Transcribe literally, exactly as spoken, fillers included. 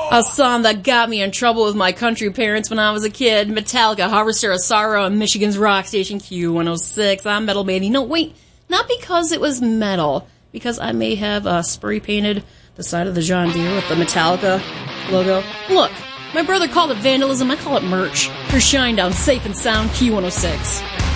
A song that got me in trouble with my country parents when I was a kid. Metallica, Harvester of Sorrow, and Michigan's rock station Q one oh six. I'm Metal Baby. No, wait, not because it was metal. Because I may have uh, spray painted the side of the John Deere with the Metallica logo. Look, my brother called it vandalism. I call it merch. For Shinedown, safe and sound, Q one oh six.